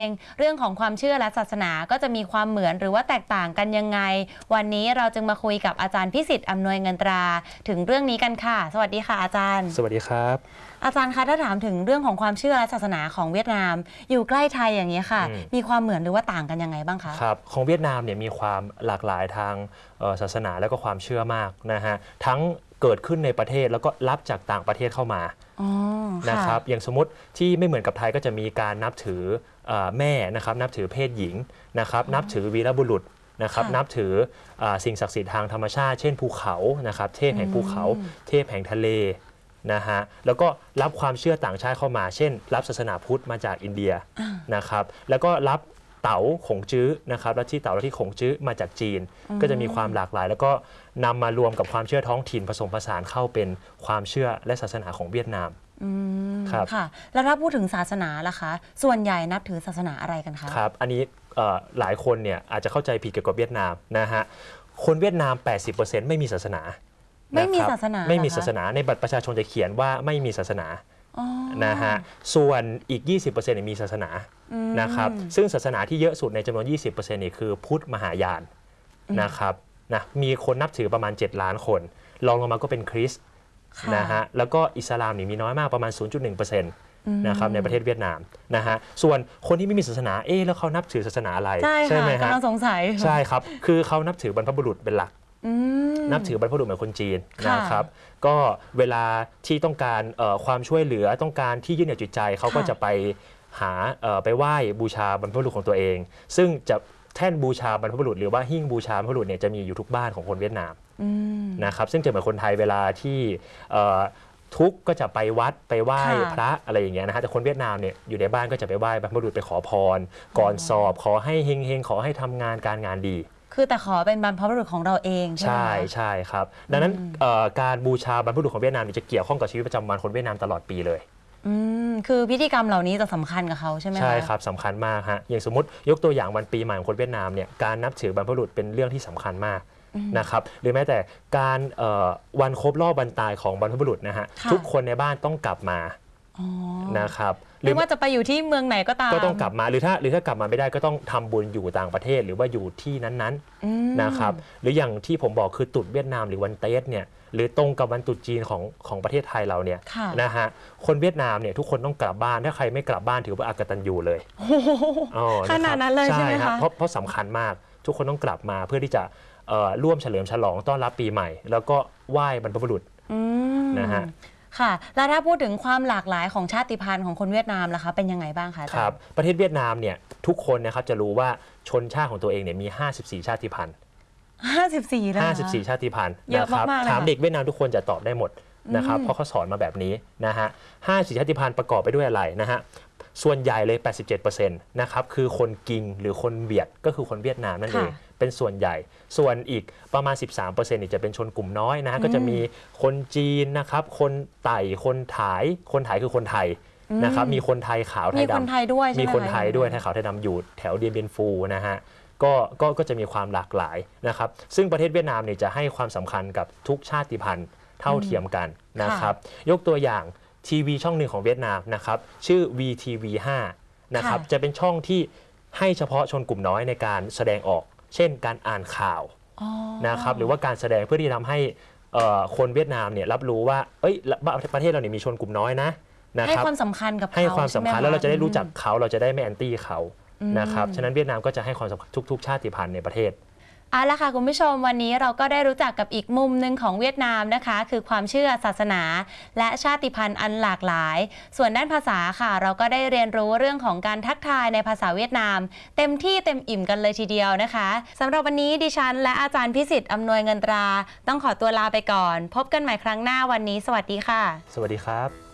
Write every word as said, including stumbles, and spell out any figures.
เรื่องของความเชื่อและศาสนาก็จะมีความเหมือนหรือว่าแตกต่างกันยังไงวันนี้เราจึงมาคุยกับอาจารย์พิสิทธิ์อำนวยเงินตราถึงเรื่องนี้กันค่ะสวัสดีค่ะอาจารย์สวัสดีครับอาจารย์คะถ้าถามถึงเรื่องของความเชื่อและศาสนาของเวียดนามอยู่ใกล้ไทยอย่างนี้ค่ะมีความเหมือนหรือว่าต่างกันยังไงบ้างคะครับของเวียดนามเนี่ยมีความหลากหลายทางศาสนาและก็ความเชื่อมากนะฮะทั้งเกิดขึ้นในประเทศแล้วก็รับจากต่างประเทศเข้ามานะครับอย่างสมมติที่ไม่เหมือนกับไทยก็จะมีการนับถือแม่นะครับนับถือเพศหญิงนะครับนับถือวีรบุรุษนะครับนับถือสิ่งศักดิ์สิทธิ์ทางธรรมชาติเช่นภูเขานะครับเทพแห่งภูเขาเทพแห่งทะเลนะฮะแล้วก็รับความเชื่อต่างชาติเข้ามาเช่นรับศาสนาพุทธมาจากอินเดียนะครับแล้วก็รับเต๋าขงจื้อนะครับและที่เต๋าและที่ขงจื้อมาจากจีนก็จะมีความหลากหลายแล้วก็นำมารวมกับความเชื่อท้องถิ่นผสมผสานเข้าเป็นความเชื่อและศาสนาของเวียดนามครับค่ะแล้วถ้าพูดถึงศาสนาล่ะคะส่วนใหญ่นับถือศาสนาอะไรกันคะครับอันนี้หลายคนเนี่ยอาจจะเข้าใจผิดเกี่ยวกับเวียดนามนะฮะคนเวียดนาม แปดสิบเปอร์เซ็นต์ ไม่มีศาสนาไม่มีศาสนาไม่มีศาสนาในบัตรประชาชนจะเขียนว่าไม่มีศาสนานะฮะส่วนอีก ยี่สิบเปอร์เซ็นต์ มีศาสนานะครับซึ่งศาสนาที่เยอะสุดในจำนวน ยี่สิบเปอร์เซ็นต์ นี่คือพุทธมหายานนะครับนะมีคนนับถือประมาณเจ็ดล้านคนรองลงมาก็เป็นคริสต์นะฮะแล้วก็อิสลามนี่มีน้อยมากประมาณ ศูนย์จุดหนึ่งเปอร์เซ็นต์ นะครับในประเทศเวียดนามนะฮะส่วนคนที่ไม่มีศาสนาเอ๊ะแล้วเขานับถือศาสนาอะไรใช่ไหมฮะกำลังสงสัยใช่ครับคือเขานับถือบรรพบุรุษเป็นหลักนับถือบรรพบุรุษเหมือนคนจีนนะครับก็เวลาที่ต้องการความช่วยเหลือต้องการที่ยึดเหนี่ยวจิตใจเขาก็จะไปหาไปไหว้บูชาบรรพบุรุษของตัวเองซึ่งจะแท่นบูชาบรรพบุรุษหรือว่าหิ้งบูชาบรรพบุรุษเนี่ยจะมีอยู่ทุกบ้านของคนเวียดนามนะครับซึ่งจะเหมือนคนไทยเวลาที่ทุกก็จะไปวัดไปไหว้พระอะไรอย่างเงี้ยนะฮะแต่คนเวียดนามเนี่ยอยู่ในบ้านก็จะไปไหว้บรรพบุรุษไปขอพรก่อนสอบขอให้เฮงๆขอให้ทำงานการงานดีคือแต่ขอเป็นบรรพบุรุษของเราเองใช่ไหมใช่ใช่ครับดังนั้นการบูชาบรรพบุรุษของเวียดนามจะเกี่ยวข้องกับชีวิตประจำวันคนเวียดนามตลอดปีเลยอืมคือพิธีกรรมเหล่านี้จะสำคัญกับเขาใช่ไหมใช่ครับสำคัญมากฮะอย่างสมมติยกตัวอย่างวันปีใหม่ของคนเวียดนามเนี่ยการนับถือบรรพบุรุษเป็นเรื่องที่สำคัญมากนะครับหรือแม้แต่การวันครบรอบวันตายของบรรพบุรุษนะฮะทุกคนในบ้านต้องกลับมานะครับไม่ว่าจะไปอยู่ที่เมืองไหนก็ตามก็ต้องกลับมาหรือถ้าหรือถ้ากลับมาไม่ได้ก็ต้องทำบุญอยู่ต่างประเทศหรือว่าอยู่ที่นั้นๆนะครับหรืออย่างที่ผมบอกคือตรุษเวียดนามหรือวันเต๊ดเนี่ยหรือตรงกับวันตรุษจีนของของประเทศไทยเราเนี่ยนะฮะคนเวียดนามเนี่ยทุกคนต้องกลับบ้านถ้าใครไม่กลับบ้านถือว่าอกตัญญูเลยขนาดนั้นเลยใช่ไหมคะเพราะเพราะสำคัญมากทุกคนต้องกลับมาเพื่อที่จะร่วมเฉลิมฉลองต้อนรับปีใหม่แล้วก็ไหว้บรรพบุรุษนะฮะค่ะแล้วถ้าพูดถึงความหลากหลายของชาติพันธุ์ของคนเวียดนามล่ะคะเป็นยังไงบ้างคะครับประเทศเวียดนามเนี่ยทุกคนนะครับจะรู้ว่าชนชาติของตัวเองเนี่ยมีห้าสิบสี่ชาติพันธุ์ห้าสิบสี่แล้วห้าสิบสี่ชาติพันธุ์นะครับถามเด็กเวียดนามทุกคนจะตอบได้หมดนะครับเพราะเขาสอนมาแบบนี้นะฮะห้าสิบสี่ชาติพันธุ์ประกอบไปด้วยอะไรนะฮะส่วนใหญ่เลย แปดสิบเจ็ดเปอร์เซ็นต์ นะครับคือคนกิงหรือคนเวียดก็คือคนเวียดนามนั่นเองเป็นส่วนใหญ่ส่วนอีกประมาณ สิบสามเปอร์เซ็นต์ นี่จะเป็นชนกลุ่มน้อยนะฮะก็จะมีคนจีนนะครับคนไต่คนถายคนถายคือคนไทยนะครับมีคนไทยขาวไทยดำมีคนไทยด้วยมีคนไทยด้วยไทยขาวไทยดำอยู่แถวเดียนเบียนฟูนะฮะก็ก็ก็จะมีความหลากหลายนะครับซึ่งประเทศเวียดนามเนี่ยจะให้ความสำคัญกับทุกชาติพันธุ์เท่าเทียมกันนะครับยกตัวอย่างทีวีช่องหนึ่งของเวียดนามนะครับชื่อ วี ที วี ห้า นะครับจะเป็นช่องที่ให้เฉพาะชนกลุ่มน้อยในการแสดงออกเช่นการอ่านข่าวนะครับหรือว่าการแสดงเพื่อที่ทำให้คนเวียดนามเนี่ยรับรู้ว่าเอ้ยประเทศเราเนี่ยมีชนกลุ่มน้อยนะให้ความสำคัญกับเขาให้ความสำคัญแล้วเราจะได้รู้จักเขาเราจะได้ไม่แอนตี้เขานะครับฉะนั้นเวียดนามก็จะให้ความสำคัญทุกๆชาติพันธุ์ในประเทศเอาละค่ะคุณผู้ชมวันนี้เราก็ได้รู้จักกับอีกมุมหนึ่งของเวียดนามนะคะคือความเชื่อศาสนาและชาติพันธุ์อันหลากหลายส่วนด้านภาษาค่ะเราก็ได้เรียนรู้เรื่องของการทักทายในภาษาเวียดนามเต็มที่เต็มอิ่มกันเลยทีเดียวนะคะสำหรับวันนี้ดิฉันและอาจารย์พิสิทธิ์อำนวยเงินตราต้องขอตัวลาไปก่อนพบกันใหม่ครั้งหน้าวันนี้สวัสดีค่ะสวัสดีครับ